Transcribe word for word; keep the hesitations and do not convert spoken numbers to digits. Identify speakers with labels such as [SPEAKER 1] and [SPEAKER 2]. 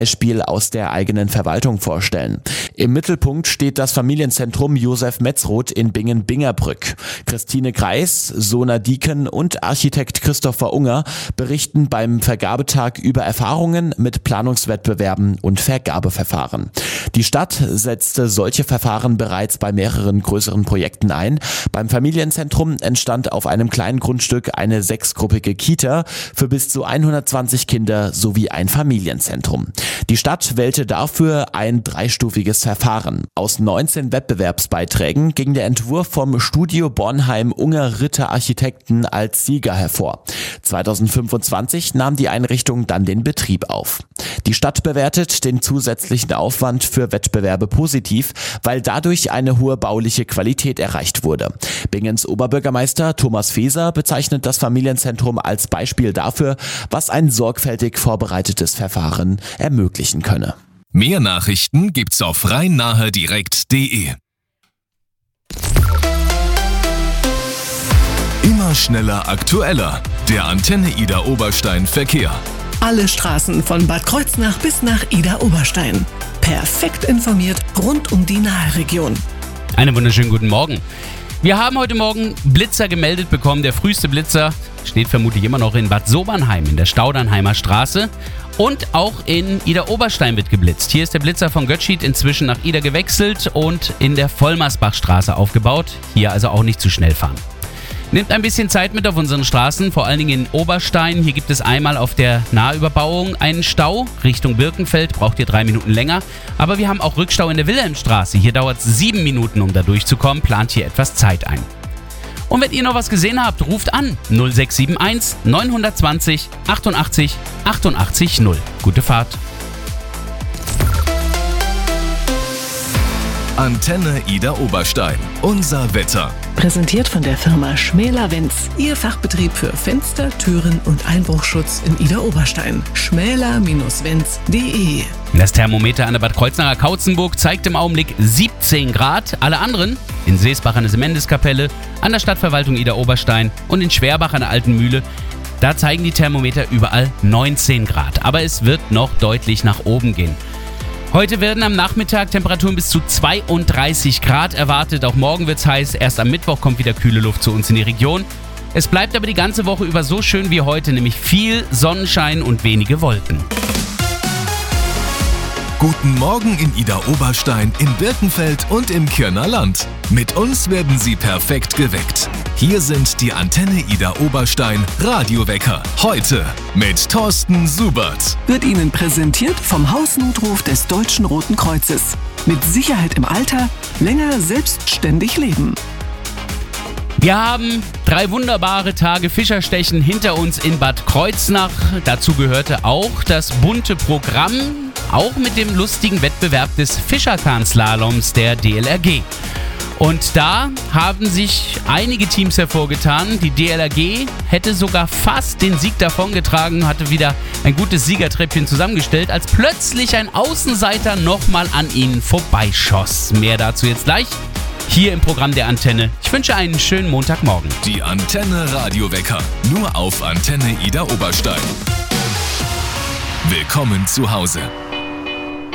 [SPEAKER 1] Beispiel aus der eigenen Verwaltung vorstellen. Im Mittelpunkt steht das Familienzentrum Josef Metzroth in Bingen-Bingerbrück. Christine Kreis, Sona Dieken und Architekt Christopher Unger berichten beim Vergabetag über Erfahrungen mit Planungswettbewerben und Vergabeverfahren. Die Stadt setzte solche Verfahren bereits bei mehreren größeren Projekten ein. Beim Familienzentrum entstand auf einem kleinen Grundstück eine sechsgruppige Kita für bis zu hundertzwanzig Kinder sowie ein Familienzentrum. Die Stadt wählte dafür ein dreistufiges Verfahren. Aus neunzehn Wettbewerbsbeiträgen ging der Entwurf vom Studio Bornheim Unger Ritter Architekten als Sieger hervor. zweitausendfünfundzwanzig nahm die Einrichtung dann den Betrieb auf. Die Stadt bewertet den zusätzlichen Aufwand für Wettbewerbe positiv, weil dadurch eine hohe bauliche Qualität erreicht wurde. Bingens Oberbürgermeister Thomas Feser bezeichnet das Familienzentrum als Beispiel dafür, was ein sorgfältig vorbereitetes Verfahren ermöglichen könne.
[SPEAKER 2] Mehr Nachrichten gibt's auf rhein-nahe-direkt punkt de. Immer schneller, aktueller. Der Antenne Idar Oberstein Verkehr.
[SPEAKER 3] Alle Straßen von Bad Kreuznach bis nach Idar Oberstein. Perfekt informiert rund um die Nahe-Region.
[SPEAKER 4] Einen wunderschönen guten Morgen. Wir haben heute Morgen Blitzer gemeldet bekommen. Der früheste Blitzer steht vermutlich immer noch in Bad Sobernheim in der Staudernheimer Straße. Und auch in Idar Oberstein wird geblitzt. Hier ist der Blitzer von Götschid inzwischen nach Idar gewechselt und in der Vollmersbachstraße aufgebaut. Hier also auch nicht zu schnell fahren. Nehmt ein bisschen Zeit mit auf unseren Straßen, vor allen Dingen in Oberstein. Hier gibt es einmal auf der Nahüberbauung einen Stau. Richtung Birkenfeld braucht ihr drei Minuten länger. Aber wir haben auch Rückstau in der Wilhelmstraße. Hier dauert es sieben Minuten, um da durchzukommen. Plant hier etwas Zeit ein. Und wenn ihr noch was gesehen habt, ruft an null sechs sieben eins neun zwei null achtundachtzig achtundachtzig null. Gute Fahrt.
[SPEAKER 2] Antenne Idar Oberstein. Unser Wetter.
[SPEAKER 3] Präsentiert von der Firma Schmäler-Wenz. Ihr Fachbetrieb für Fenster, Türen und Einbruchschutz in Idar Oberstein. schmäler Bindestrich wenz punkt de.
[SPEAKER 4] Das Thermometer an der Bad Kreuznacher Kautzenburg zeigt im Augenblick siebzehn Grad. Alle anderen in Seesbach an der Semendeskapelle, an der Stadtverwaltung Idar Oberstein und in Schwerbach an der Alten Mühle. Da zeigen die Thermometer überall neunzehn Grad. Aber es wird noch deutlich nach oben gehen. Heute werden am Nachmittag Temperaturen bis zu zweiunddreißig Grad erwartet. Auch morgen wird's heiß. Erst am Mittwoch kommt wieder kühle Luft zu uns in die Region. Es bleibt aber die ganze Woche über so schön wie heute, nämlich viel Sonnenschein und wenige Wolken.
[SPEAKER 2] Guten Morgen in Idar Oberstein, in Birkenfeld und im Kirner Land. Mit uns werden Sie perfekt geweckt. Hier sind die Antenne Idar Oberstein Radiowecker. Heute mit Thorsten Subert.
[SPEAKER 3] Wird Ihnen präsentiert vom Hausnotruf des Deutschen Roten Kreuzes. Mit Sicherheit im Alter, länger selbstständig leben.
[SPEAKER 4] Wir haben drei wunderbare Tage Fischerstechen hinter uns in Bad Kreuznach. Dazu gehörte auch das bunte Programm, auch mit dem lustigen Wettbewerb des Fischerkahn-Slaloms der D L R G. Und da haben sich einige Teams hervorgetan. Die D L R G hätte sogar fast den Sieg davongetragen, hatte wieder ein gutes Siegertreppchen zusammengestellt, als plötzlich ein Außenseiter nochmal an ihnen vorbeischoss. Mehr dazu jetzt gleich hier im Programm der Antenne. Ich wünsche einen schönen Montagmorgen.
[SPEAKER 2] Die Antenne Radiowecker, nur auf Antenne Idar Oberstein. Willkommen zu Hause.